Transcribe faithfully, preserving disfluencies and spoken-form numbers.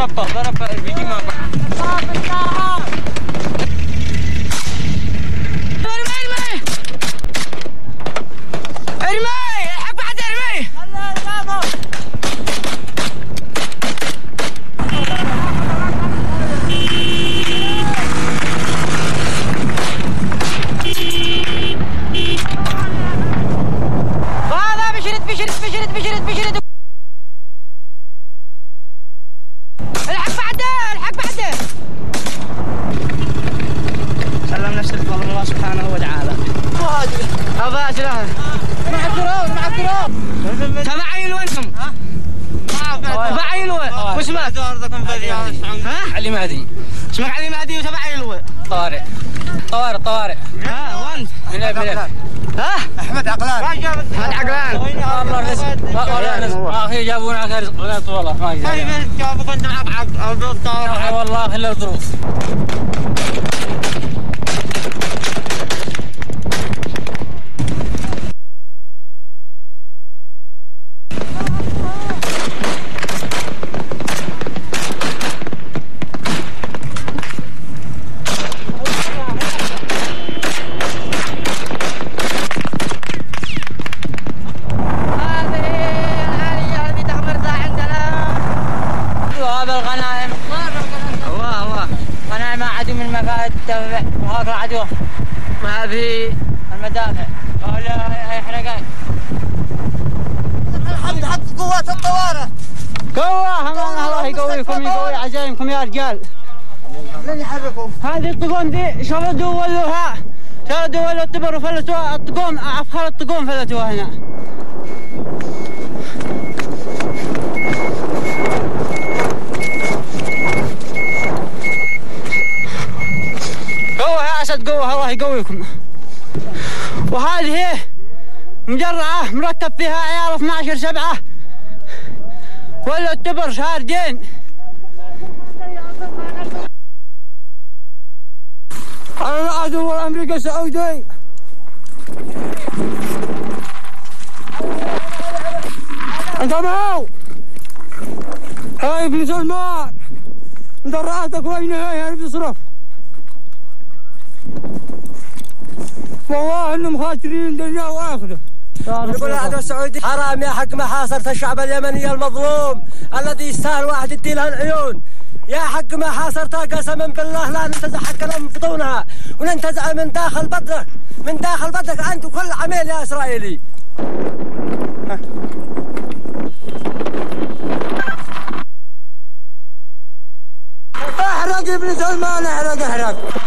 ضرب ضرب الفيديو ما علي مهدي. اسمك علي مهدي وتبع علوة. طارق طوارئ طوارئ. ها وانت؟ ملعب ملعب. ها؟ احمد عقلان. احمد عقلان. والله رزق والله رزق. ما هي جابونا غير غير والله ما يجي. هاي جابوك انت معك عقل والله خلوا الظروف. وهذا العدو وهذه المدافع ولا اي حركات. الحمد حق قوات الطوارئ. قوة الله يقويكم يقوي عزايمكم يا رجال. لن يحركوا. هذه الطقوم ذي شردوا ولوها شردوا ولوا التبر وفلتوها الطقوم عفخر الطقوم فلتوها هنا. قوة يا أسد قوة الله يقويكم. وهذه مجرعة مركب فيها عيال اثني عشر سبعة ولا التبر شاردين. على العدو الأمريكي السعودي. أنت معه هاي ابن سلمان مدرعاتك وين هاي بتصرف. والله انهم خاسرين دنيا واخره. يقول العدو السعودي حرام يا حق محاصرة الشعب اليمني المظلوم الذي يستاهل واحد يدي له العيون. يا حق ما حاصرتها قسما بالله لا ننتزع حقنا من بطونها وننتزع من داخل بدرك من داخل بدرك انت وكل عميل يا اسرائيلي. احرق ابن سلمان احرق احرق.